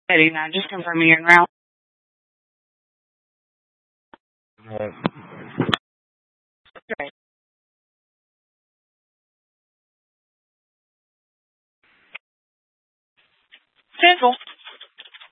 Heading now, just confirming your route. Right. Cancel.